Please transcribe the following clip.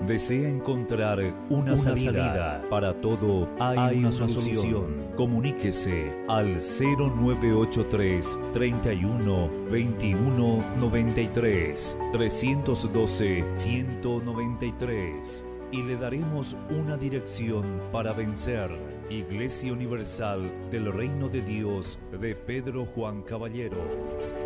¿Desea encontrar una salida? Para todo hay una solución. Comuníquese al 0983 31 21 93 312 193 y le daremos una dirección para vencer. Iglesia Universal del Reino de Dios de Pedro Juan Caballero.